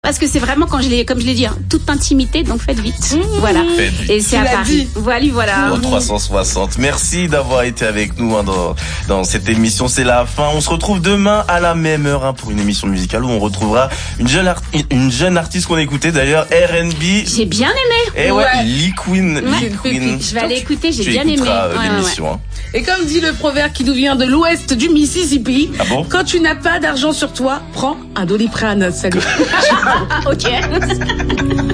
parce que c'est vraiment comme je l'ai dit, hein, toute intimité, donc faites vite. Voilà. Et c'est à Paris. Voilà. Au 360. Merci d'avoir été avec nous dans cette émission. C'est la fin. On se retrouve demain à la même heure pour une émission musicale où on retrouvera une jeune artiste qu'on écoutait d'ailleurs, R&B. J'ai bien aimé. Et Lee Queen. Je vais aller écouter. J'ai bien aimé. L'émission. Hein. Et comme dit le proverbe qui nous vient de l'ouest du Mississippi, quand tu n'as pas d'argent sur toi, prends un Doliprane. Salut. Ok.